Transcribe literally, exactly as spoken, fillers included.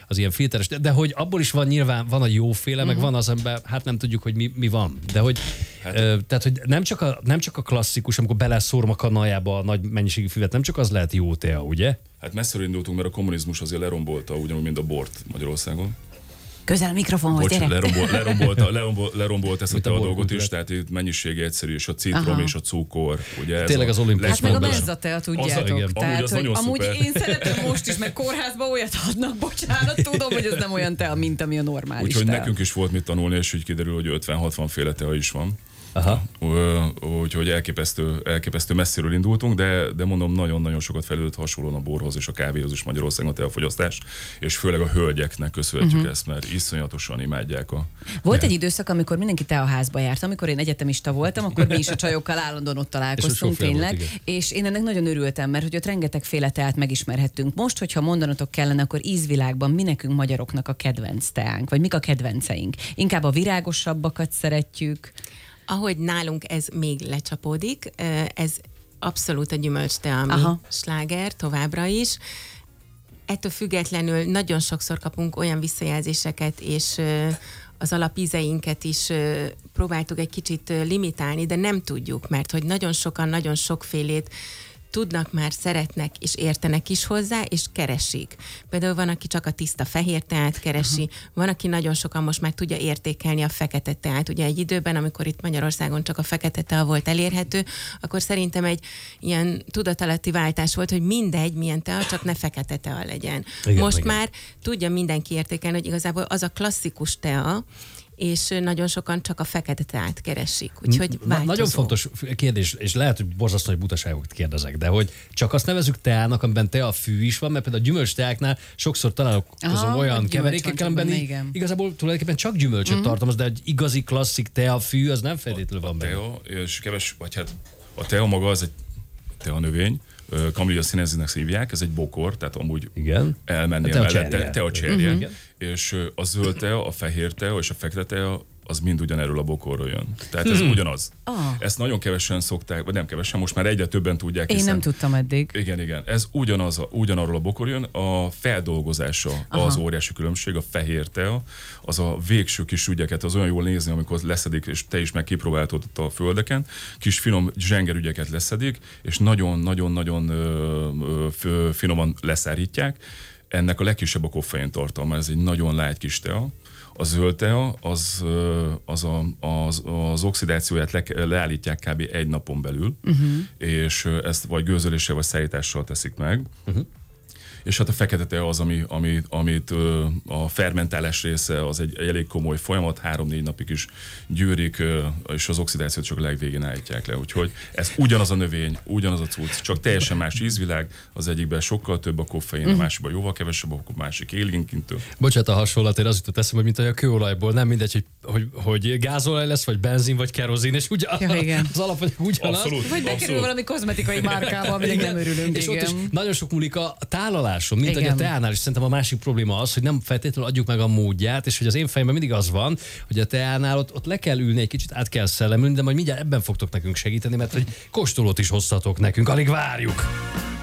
az ilyen filteres, de, de hogy abból is van nyilván, van a jóféle, uh-huh. meg van az ember, hát nem tudjuk, hogy mi, mi van. De hogy, hát, ö, tehát, hogy nem, csak a, nem csak a klasszikus, amikor beleszórom a kanaljába a nagy mennyiségű füvet, nem csak az lehet jó tea, ugye? Hát messziről indultunk, mert a kommunizmus azért lerombolta ugyanúgy, mint a bort Magyarországon. Közel a mikrofonhoz, Bocs, gyere. Lerombol, lerombolta, lerombol, lerombolt ezt a te a dolgot is, tehát itt mennyiségi egyszerű, és a citrom Aha. és a cukor. Ugye tényleg az olimpiás. Hát meg a benzatea, tudjátok. Az, tehát, az hogy amúgy szuper. én szeretem most is, meg kórházba olyat adnak, bocsánat, tudom, hogy ez nem olyan tea, mint ami a normális Úgyhogy tea. nekünk is volt mit tanulni, és úgy kiderül, hogy ötven-hatvan féle tea is van. Aha. Úgyhogy elképesztő, elképesztő messziről indultunk, de, de mondom, nagyon-nagyon sokat fejlődött hasonlóan a borhoz és a kávéhoz is Magyarországon a teafogyasztás, és főleg a hölgyeknek köszönhetjük uh-huh. ezt, mert iszonyatosan imádják a... Volt egy időszak, amikor mindenki teaházba járt, amikor én egyetemista voltam, akkor mi is a csajokkal állandóan ott találkoztunk tényleg, volt, és én ennek nagyon örültem, mert hogy ott rengetegféle teát megismerhettünk. Most, hogyha mondanatok kellene, akkor ízvilágban mi nekünk magyaroknak a kedvenc teánk, vagy mik a kedvenceink? Inkább a virágosabbakat szeretjük. Ahogy nálunk ez még lecsapódik, ez abszolút a gyümölcstea, ami Aha. sláger továbbra is. Ettől függetlenül nagyon sokszor kapunk olyan visszajelzéseket, és az alapízeinket is próbáltuk egy kicsit limitálni, de nem tudjuk, mert hogy nagyon sokan, nagyon sokfélét tudnak már, szeretnek és értenek is hozzá, és keresik. Például van, aki csak a tiszta fehér teát keresi, uh-huh. van, aki nagyon sokan most már tudja értékelni a fekete teát. Ugye egy időben, amikor itt Magyarországon csak a fekete tea volt elérhető, akkor szerintem egy ilyen tudatalatti váltás volt, hogy mindegy, milyen tea, csak ne fekete tea legyen. Igen, most igen. már tudja mindenki értékelni, hogy igazából az a klasszikus tea, és nagyon sokan csak a fekete teát keresik. Úgyhogy Na, nagyon fontos kérdés, és lehet, hogy borzasztó, hogy butaságokat kérdezek, de hogy csak azt nevezzük teának, amiben tea fű is van, mert például a gyümölcsteáknál sokszor találkozom olyan keverékekkel, amiben igazából tulajdonképpen csak gyümölcsöt uh-huh. tartalmaz, de egy igazi klasszik tea fű, az nem feltétlenül van benne. A tea, és keves, vagy hát a tea maga az egy tea növény, Camellia sinensis-nek szívják, ez egy bokor, tehát amúgy igen. elmennél mellette, tea cserje, uh-huh. és a zöld tea, a fehér tea és a fekete tea, az mind ugyanerről a bokorról jön. Tehát ez hmm. ugyanaz. Oh. Ezt nagyon kevesen szokták, vagy nem kevesen, most már egyre többen tudják. Én hiszen, nem tudtam eddig. Igen, igen. Ez ugyanaz, a, ugyanarról a bokor jön. A feldolgozása Aha. az óriási különbség. A fehér tea, az a végső kis ügyeket, az olyan jól nézni, amikor leszedik, és te is meg kipróbáltad a földeken, kis finom zsengerügyeket leszedik, és nagyon-nagyon-nagyon finoman leszárítják. Ennek a legkisebb a koffein tartalma, ez egy nagyon light kis tea. A zöld tea, az, az, a, az, az oxidációját le, leállítják kb. Egy napon belül, uh-huh. és ezt vagy gőzöléssel, vagy szárítással teszik meg. Uh-huh. És hát a fekete tea az, ami, ami, amit a fermentálás része, az egy, egy elég komoly folyamat, három-négy napig is gyűrik, és az oxidációt csak a legvégén állítják le. Úgyhogy ez ugyanaz a növény, ugyanaz a cucc, csak teljesen más ízvilág, az egyikben sokkal több a koffein, a másikban jóval kevesebb, a másik élénkintő. Bocsánat, a hasonlatért az jutott eszembe, mint hogy a kőolajból, nem mindegy, hogy, hogy, hogy gázolaj lesz, vagy benzin, vagy kerozin, és ugyan, ja, igen. az alapanyag ugyanaz. Abszolút, vagy bekerül valami kozmetikai márkával, aminek nem örülünk. És igen. ott is nagyon sok múlik a tálalás. Mint hogy a teánál is szerintem a másik probléma az, hogy nem feltétlenül adjuk meg a módját, és hogy az én fejemben mindig az van, hogy a teánál ott, ott le kell ülni, egy kicsit át kell szellemülni, de majd mindjárt ebben fogtok nekünk segíteni, mert hogy kóstolót is hoztatok nekünk, alig várjuk.